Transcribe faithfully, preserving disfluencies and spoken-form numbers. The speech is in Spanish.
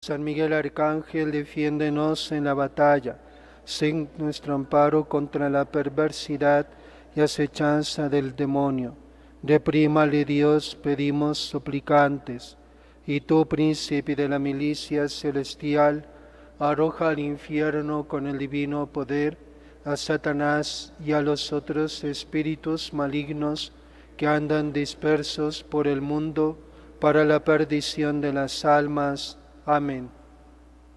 San Miguel Arcángel, defiéndenos en la batalla. Sé nuestro amparo contra la perversidad y acechanza del demonio. Reprímale Dios, pedimos suplicantes. Y tú, príncipe de la milicia celestial, arroja al infierno con el divino poder a Satanás y a los otros espíritus malignos que andan dispersos por el mundo para la perdición de las almas. Amén.